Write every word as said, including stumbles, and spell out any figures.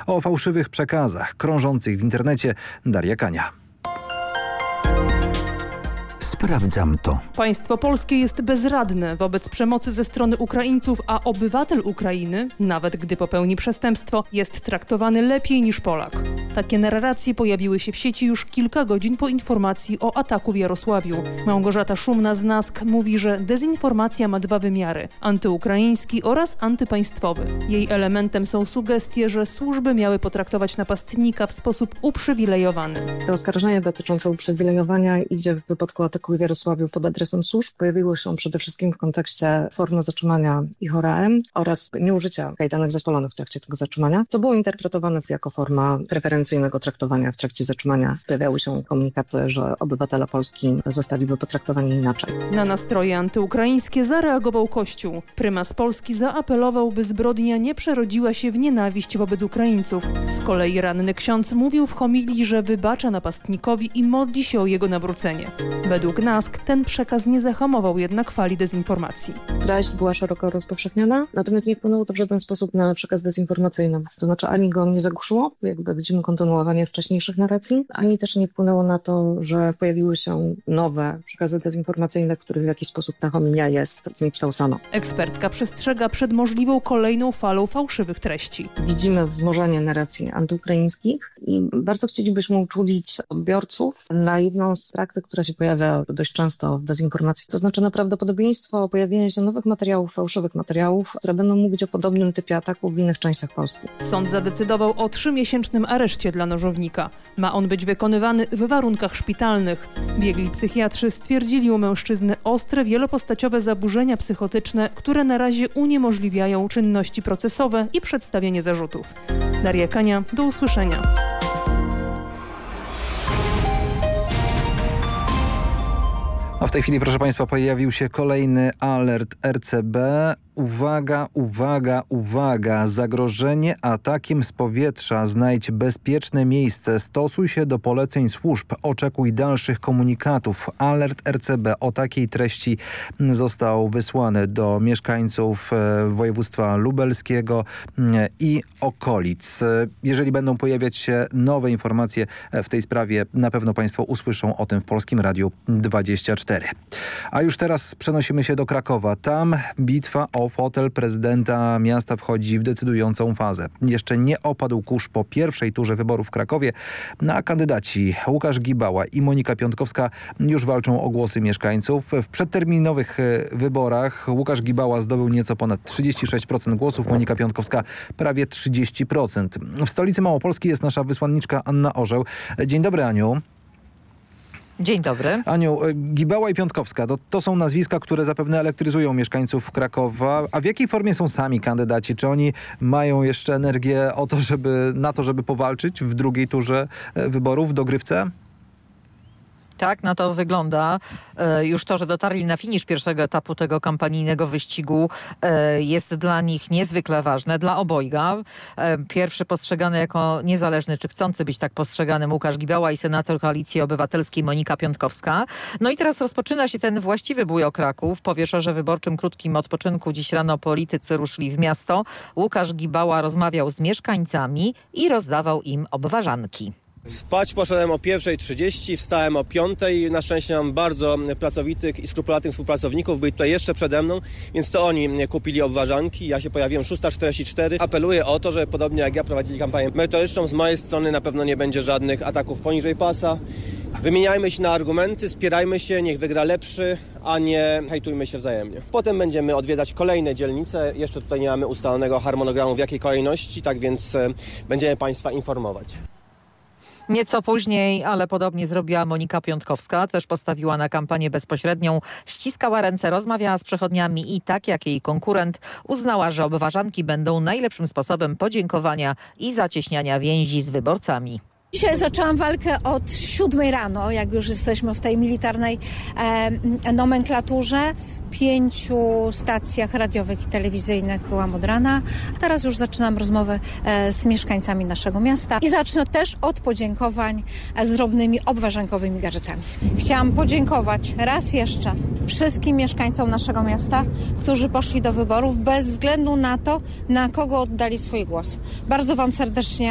O fałszywych przekazach krążących w internecie Daria Kania. Sprawdzam to. Państwo polskie jest bezradne wobec przemocy ze strony Ukraińców, a obywatel Ukrainy, nawet gdy popełni przestępstwo, jest traktowany lepiej niż Polak. Takie narracje pojawiły się w sieci już kilka godzin po informacji o ataku w Jarosławiu. Małgorzata Szumna z NASK mówi, że dezinformacja ma dwa wymiary: antyukraiński oraz antypaństwowy. Jej elementem są sugestie, że służby miały potraktować napastnika w sposób uprzywilejowany. To oskarżenie dotyczące uprzywilejowania idzie w wypadku ataku w Jarosławiu pod adresem służb. Pojawiło się przede wszystkim w kontekście formy zatrzymania ich O R A M oraz nieużycia kajdanek zespolonych w trakcie tego zatrzymania, co było interpretowane jako forma preferencyjnego traktowania w trakcie zatrzymania. Pojawiały się komunikaty, że obywatele Polski zostaliby potraktowani inaczej. Na nastroje antyukraińskie zareagował Kościół. Prymas Polski zaapelował, by zbrodnia nie przerodziła się w nienawiść wobec Ukraińców. Z kolei ranny ksiądz mówił w homilii, że wybacza napastnikowi i modli się o jego nawrócenie. Według NASK ten przekaz nie zahamował jednak fali dezinformacji. Treść była szeroko rozpowszechniona, natomiast nie wpłynęło to w żaden sposób na przekaz dezinformacyjny. To znaczy ani go nie zagłuszyło, jakby widzimy kontynuowanie wcześniejszych narracji, ani też nie wpłynęło na to, że pojawiły się nowe przekazy dezinformacyjne, w których w jakiś sposób ta homilia jest zniekształcona. Ekspertka przestrzega przed możliwą kolejną falą fałszywych treści. Widzimy wzmożenie narracji antyukraińskich i bardzo chcielibyśmy uczulić odbiorców na jedną z praktyk, która się pojawia dość często w dezinformacji. To znaczy na prawdopodobieństwo pojawienia się nowych materiałów, fałszywych materiałów, które będą mówić o podobnym typie ataków w innych częściach Polski. Sąd zadecydował o trzymiesięcznym areszcie dla nożownika. Ma on być wykonywany w warunkach szpitalnych. Biegli psychiatrzy stwierdzili u mężczyzny ostre, wielopostaciowe zaburzenia psychotyczne, które na razie uniemożliwiają czynności procesowe i przedstawienie zarzutów. Daria Kania, do usłyszenia. A w tej chwili, proszę Państwa, pojawił się kolejny alert R C B. Uwaga, uwaga, uwaga. Zagrożenie atakiem z powietrza. Znajdź bezpieczne miejsce. Stosuj się do poleceń służb. Oczekuj dalszych komunikatów. Alert R C B o takiej treści został wysłany do mieszkańców województwa lubelskiego i okolic. Jeżeli będą pojawiać się nowe informacje w tej sprawie, na pewno Państwo usłyszą o tym w Polskim Radiu dwadzieścia cztery. A już teraz przenosimy się do Krakowa. Tam bitwa o fotel prezydenta miasta wchodzi w decydującą fazę. Jeszcze nie opadł kurz po pierwszej turze wyborów w Krakowie, a kandydaci Łukasz Gibała i Monika Piątkowska już walczą o głosy mieszkańców. W przedterminowych wyborach Łukasz Gibała zdobył nieco ponad trzydzieści sześć procent głosów, Monika Piątkowska prawie trzydzieści procent. W stolicy Małopolski jest nasza wysłanniczka Anna Orzeł. Dzień dobry, Aniu. Dzień dobry. Aniu, Gibała i Piątkowska to, to są nazwiska, które zapewne elektryzują mieszkańców Krakowa. A w jakiej formie są sami kandydaci? Czy oni mają jeszcze energię o to, żeby, na to, żeby powalczyć w drugiej turze wyborów w dogrywce? Tak, na to wygląda. Już to, że dotarli na finisz pierwszego etapu tego kampanijnego wyścigu jest dla nich niezwykle ważne, dla obojga. Pierwszy postrzegany jako niezależny, czy chcący być tak postrzeganym Łukasz Gibała i senator Koalicji Obywatelskiej Monika Piątkowska. No i teraz rozpoczyna się ten właściwy bój o Kraków. Po wieczorze wyborczym krótkim odpoczynku dziś rano politycy ruszyli w miasto. Łukasz Gibała rozmawiał z mieszkańcami i rozdawał im obwarzanki. Spać poszedłem o pierwszej trzydzieści, wstałem o piątej. Na szczęście mam bardzo pracowitych i skrupulatnych współpracowników, byli tutaj jeszcze przede mną, więc to oni kupili obwarzanki. Ja się pojawiłem szósta czterdzieści cztery. Apeluję o to, że podobnie jak ja prowadzili kampanię merytoryczną, z mojej strony na pewno nie będzie żadnych ataków poniżej pasa. Wymieniajmy się na argumenty, spierajmy się, niech wygra lepszy, a nie hejtujmy się wzajemnie. Potem będziemy odwiedzać kolejne dzielnice. Jeszcze tutaj nie mamy ustalonego harmonogramu, w jakiej kolejności, tak więc będziemy Państwa informować. Nieco później, ale podobnie zrobiła Monika Piątkowska. Też postawiła na kampanię bezpośrednią, ściskała ręce, rozmawiała z przechodniami i tak jak jej konkurent uznała, że obwarzanki będą najlepszym sposobem podziękowania i zacieśniania więzi z wyborcami. Dzisiaj zaczęłam walkę od siódmej rano, jak już jesteśmy w tej militarnej e, nomenklaturze. W pięciu stacjach radiowych i telewizyjnych byłam od rana. Teraz już zaczynam rozmowę e, z mieszkańcami naszego miasta i zacznę też od podziękowań z drobnymi obwarzankowymi gadżetami. Chciałam podziękować raz jeszcze wszystkim mieszkańcom naszego miasta, którzy poszli do wyborów bez względu na to, na kogo oddali swój głos. Bardzo Wam serdecznie